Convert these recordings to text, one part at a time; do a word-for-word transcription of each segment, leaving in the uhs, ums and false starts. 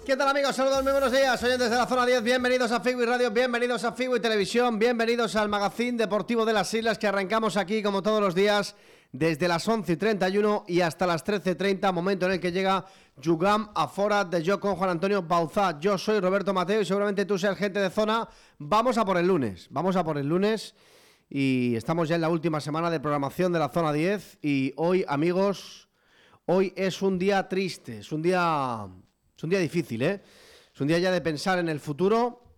¿Qué tal, amigos? Saludos, muy buenos días. Oyentes de la zona diez, bienvenidos a Figui Radio, bienvenidos a Figui Televisión, bienvenidos al Magazín Deportivo de las Islas, que arrancamos aquí como todos los días desde las once y treinta y uno y hasta las trece y treinta, momento en el que llega Jugam a Fora de yo con Juan Antonio Bauzá. Yo soy Roberto Mateo y seguramente tú seas gente de zona. Vamos a por el lunes, vamos a por el lunes y estamos ya en la última semana de programación de la zona diez y hoy, amigos, hoy es un día triste, es un día... Es un día difícil, ¿eh? Es un día ya de pensar en el futuro.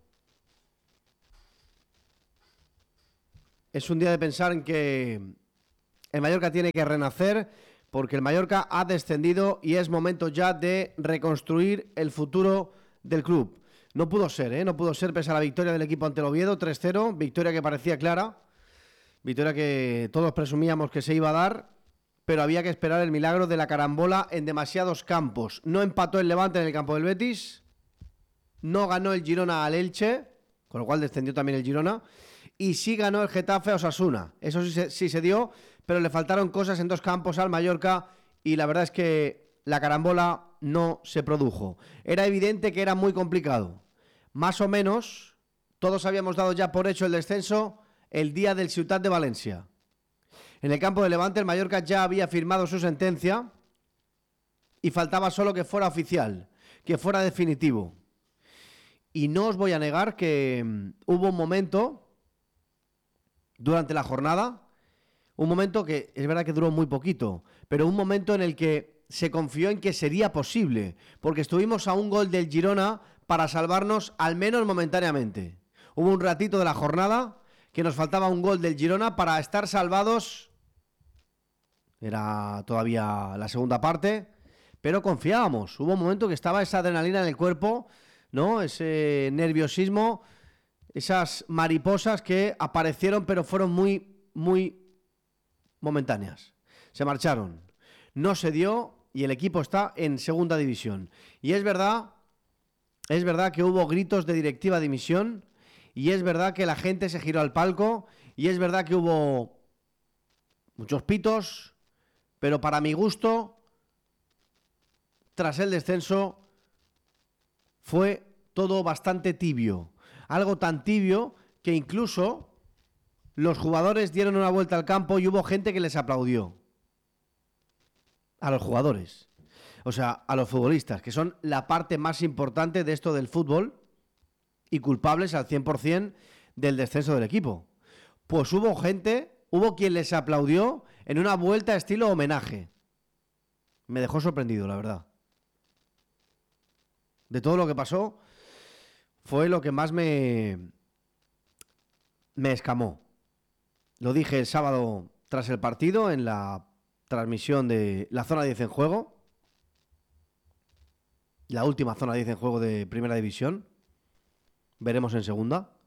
Es un día de pensar en que el Mallorca tiene que renacer, porque el Mallorca ha descendido y es momento ya de reconstruir el futuro del club. No pudo ser, ¿eh? No pudo ser pese a la victoria del equipo ante el Oviedo, tres cero, victoria que parecía clara, victoria que todos presumíamos que se iba a dar, pero había que esperar el milagro de la carambola en demasiados campos. No empató el Levante en el campo del Betis, no ganó el Girona al Elche, con lo cual descendió también el Girona, y sí ganó el Getafe a Osasuna. Eso sí se, sí se dio, pero le faltaron cosas en dos campos al Mallorca y la verdad es que la carambola no se produjo. Era evidente que era muy complicado. Más o menos, todos habíamos dado ya por hecho el descenso el día del Ciutat de Valencia. En el campo de Levante el Mallorca ya había firmado su sentencia y faltaba solo que fuera oficial, que fuera definitivo. Y no os voy a negar que um, hubo un momento durante la jornada, un momento que es verdad que duró muy poquito, pero un momento en el que se confió en que sería posible, porque estuvimos a un gol del Girona para salvarnos al menos momentáneamente. Hubo un ratito de la jornada que nos faltaba un gol del Girona para estar salvados. Era todavía la segunda parte, pero confiábamos. Hubo un momento que estaba esa adrenalina en el cuerpo, ¿no? Ese nerviosismo, esas mariposas que aparecieron, pero fueron muy, muy momentáneas. Se marcharon. No se dio y el equipo está en segunda división. Y es verdad, es verdad que hubo gritos de directiva de dimisión, y es verdad que la gente se giró al palco, y es verdad que hubo muchos pitos, pero para mi gusto, tras el descenso, fue todo bastante tibio. Algo tan tibio que incluso los jugadores dieron una vuelta al campo y hubo gente que les aplaudió. A los jugadores. O sea, a los futbolistas, que son la parte más importante de esto del fútbol y culpables al cien por ciento del descenso del equipo. Pues hubo gente... Hubo quien les aplaudió en una vuelta estilo homenaje. Me dejó sorprendido, la verdad. De todo lo que pasó, fue lo que más me, me escamó. Lo dije el sábado tras el partido en la transmisión de la zona diez en juego. La última zona diez en juego de primera división. Veremos en segunda.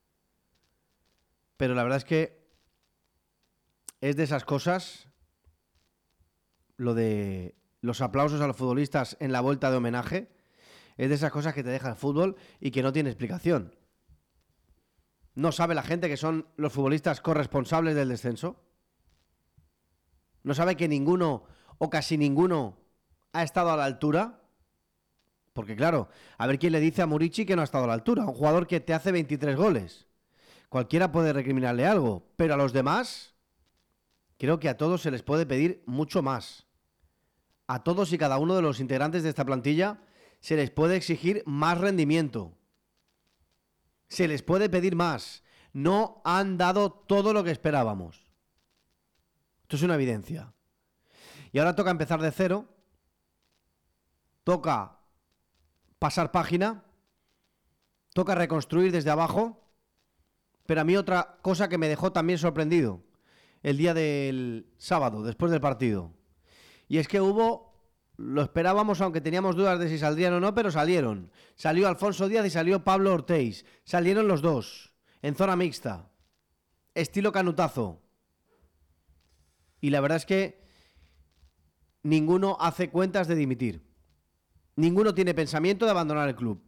Pero la verdad es que es de esas cosas, lo de los aplausos a los futbolistas en la vuelta de homenaje, es de esas cosas que te deja el fútbol y que no tiene explicación. ¿No sabe la gente que son los futbolistas corresponsables del descenso? ¿No sabe que ninguno o casi ninguno ha estado a la altura? Porque claro, a ver quién le dice a Murici que no ha estado a la altura. Un jugador que te hace veintitrés goles. Cualquiera puede recriminarle algo, pero a los demás... Creo que a todos se les puede pedir mucho más. A todos y cada uno de los integrantes de esta plantilla se les puede exigir más rendimiento. Se les puede pedir más. No han dado todo lo que esperábamos. Esto es una evidencia. Y ahora toca empezar de cero. Toca pasar página. Toca reconstruir desde abajo. Pero a mí otra cosa que me dejó también sorprendido el día del sábado, después del partido. Y es que hubo, lo esperábamos aunque teníamos dudas de si saldrían o no, pero salieron. Salió Alfonso Díaz y salió Pablo Ortiz. Salieron los dos, en zona mixta. Estilo canutazo. Y la verdad es que ninguno hace cuentas de dimitir. Ninguno tiene pensamiento de abandonar el club.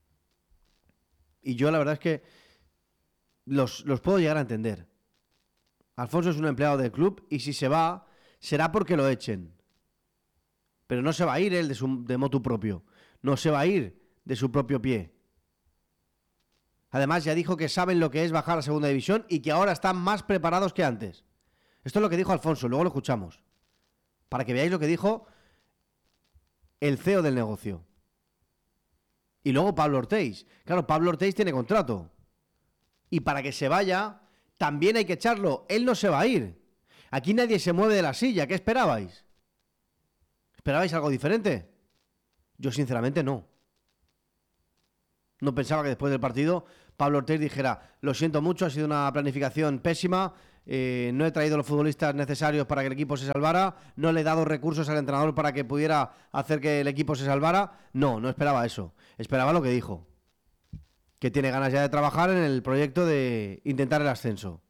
Y yo la verdad es que los, los puedo llegar a entender. Alfonso es un empleado del club y si se va, será porque lo echen. Pero no se va a ir él de, su, de motu propio. No se va a ir de su propio pie. Además, ya dijo que saben lo que es bajar a segunda división y que ahora están más preparados que antes. Esto es lo que dijo Alfonso, luego lo escuchamos. Para que veáis lo que dijo el C E O del negocio. Y luego Pablo Ortéis. Claro, Pablo Ortéis tiene contrato. Y para que se vaya, también hay que echarlo. Él no se va a ir. Aquí nadie se mueve de la silla. ¿Qué esperabais? ¿Esperabais algo diferente? Yo sinceramente no. No pensaba que después del partido Pablo Ortéis dijera: lo siento mucho, ha sido una planificación pésima, eh, no he traído los futbolistas necesarios para que el equipo se salvara, no le he dado recursos al entrenador para que pudiera hacer que el equipo se salvara. No, no esperaba eso. Esperaba lo que dijo, que tiene ganas ya de trabajar en el proyecto de intentar el ascenso.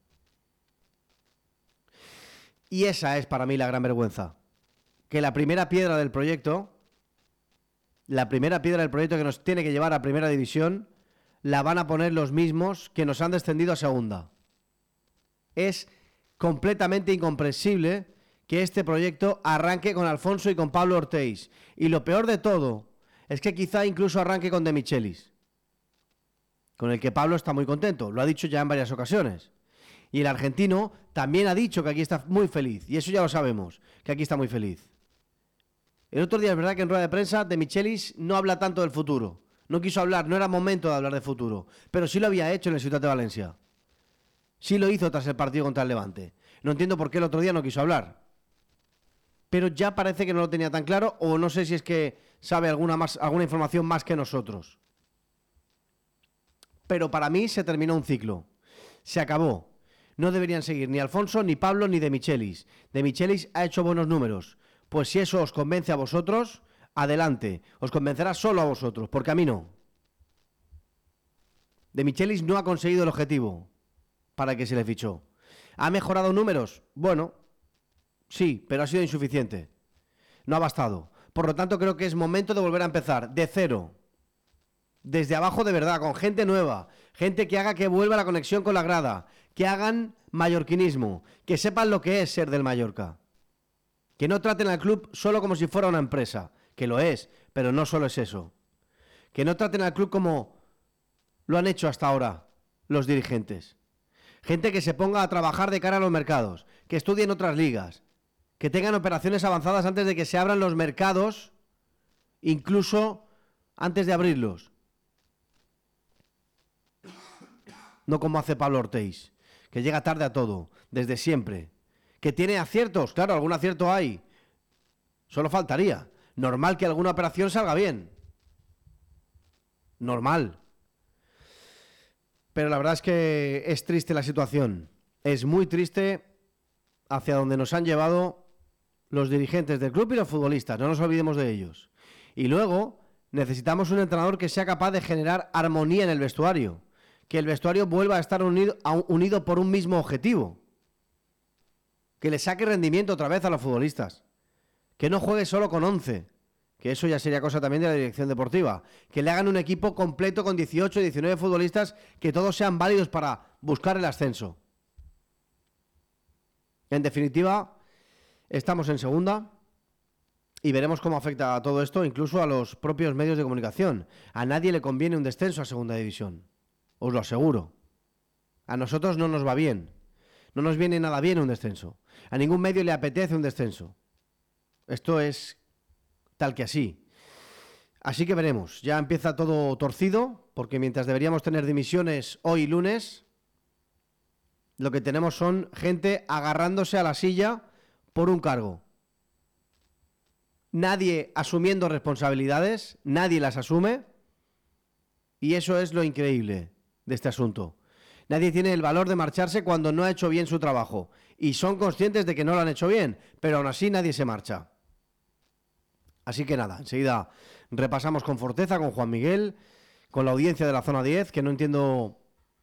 Y esa es para mí la gran vergüenza. Que la primera piedra del proyecto, la primera piedra del proyecto que nos tiene que llevar a primera división, la van a poner los mismos que nos han descendido a segunda. Es completamente incomprensible que este proyecto arranque con Alfonso y con Pablo Ortéis. Y lo peor de todo es que quizá incluso arranque con De Michelis, con el que Pablo está muy contento, lo ha dicho ya en varias ocasiones. Y el argentino también ha dicho que aquí está muy feliz, y eso ya lo sabemos, que aquí está muy feliz. El otro día es verdad que en rueda de prensa De Michelis no habla tanto del futuro. No quiso hablar, no era momento de hablar de futuro. Pero sí lo había hecho en el Ciutat de Valencia. Sí lo hizo tras el partido contra el Levante. No entiendo por qué el otro día no quiso hablar. Pero ya parece que no lo tenía tan claro, o no sé si es que sabe alguna, más, alguna información más que nosotros. Pero para mí se terminó un ciclo. Se acabó. No deberían seguir ni Alfonso, ni Pablo, ni De Michelis. De Michelis ha hecho buenos números. Pues si eso os convence a vosotros, adelante. Os convencerá solo a vosotros, porque a mí no. De Michelis no ha conseguido el objetivo para el que se le fichó. ¿Ha mejorado números? Bueno, sí, pero ha sido insuficiente. No ha bastado. Por lo tanto, creo que es momento de volver a empezar, de cero. Desde abajo de verdad, con gente nueva. Gente que haga que vuelva la conexión con la grada. Que hagan mallorquinismo. Que sepan lo que es ser del Mallorca. Que no traten al club solo como si fuera una empresa, que lo es, pero no solo es eso. Que no traten al club como lo han hecho hasta ahora los dirigentes. Gente que se ponga a trabajar de cara a los mercados, que estudien otras ligas, que tengan operaciones avanzadas antes de que se abran los mercados, incluso antes de abrirlos. No como hace Pablo Ortéis, que llega tarde a todo, desde siempre. Que tiene aciertos, claro, algún acierto hay. Solo faltaría. Normal que alguna operación salga bien. Normal. Pero la verdad es que es triste la situación. Es muy triste hacia donde nos han llevado los dirigentes del club y los futbolistas. No nos olvidemos de ellos. Y luego necesitamos un entrenador que sea capaz de generar armonía en el vestuario. Que el vestuario vuelva a estar unido, a, unido por un mismo objetivo. Que le saque rendimiento otra vez a los futbolistas. Que no juegue solo con once. Que eso ya sería cosa también de la dirección deportiva. Que le hagan un equipo completo con dieciocho, diecinueve futbolistas, que todos sean válidos para buscar el ascenso. En definitiva, estamos en segunda y veremos cómo afecta a todo esto, incluso a los propios medios de comunicación. A nadie le conviene un descenso a segunda división. Os lo aseguro. A nosotros no nos va bien. No nos viene nada bien un descenso. A ningún medio le apetece un descenso. Esto es tal que así. Así que veremos. Ya empieza todo torcido, porque mientras deberíamos tener dimisiones hoy lunes, lo que tenemos son gente agarrándose a la silla por un cargo. Nadie asumiendo responsabilidades, nadie las asume, y eso es lo increíble de este asunto. Nadie tiene el valor de marcharse cuando no ha hecho bien su trabajo. Y son conscientes de que no lo han hecho bien, pero aún así nadie se marcha. Así que nada, enseguida repasamos con Forteza, con Juan Miguel, con la audiencia de la zona diez, que no entiendo,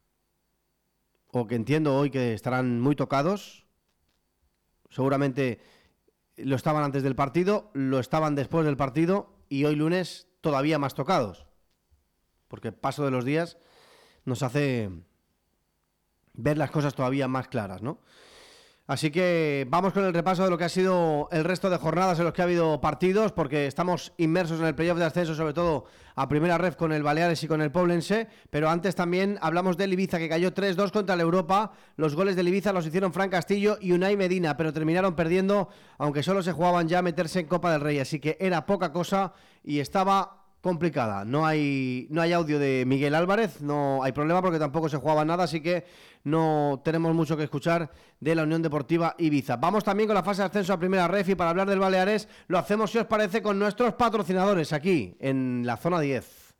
o que entiendo hoy que estarán muy tocados. Seguramente lo estaban antes del partido, lo estaban después del partido y hoy lunes todavía más tocados. Porque el paso de los días nos hace ver las cosas todavía más claras, ¿no? Así que vamos con el repaso de lo que ha sido el resto de jornadas en los que ha habido partidos, porque estamos inmersos en el playoff de ascenso, sobre todo a primera ref con el Baleares y con el Poblense, pero antes también hablamos del Ibiza, que cayó tres dos contra el Europa. Los goles del Ibiza los hicieron Fran Castillo y Unai Medina, pero terminaron perdiendo, aunque solo se jugaban ya a meterse en Copa del Rey, así que era poca cosa y estaba complicada. No hay, no hay audio de Miguel Álvarez, no hay problema porque tampoco se jugaba nada, así que no tenemos mucho que escuchar de la Unión Deportiva Ibiza. Vamos también con la fase de ascenso a primera ref y para hablar del Baleares lo hacemos, si os parece, con nuestros patrocinadores aquí en la zona diez.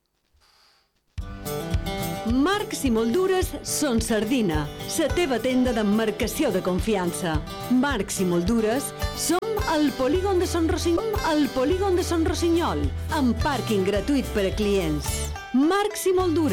Marcs i Moldures Son Sardina, la teva tenda d'emmarcació de confiança. Marcs i Moldures som al polígon de Son Rossinyol, al polígon de Son Rossinyol, amb pàrquing gratuït per a clients. Marcs i Moldures.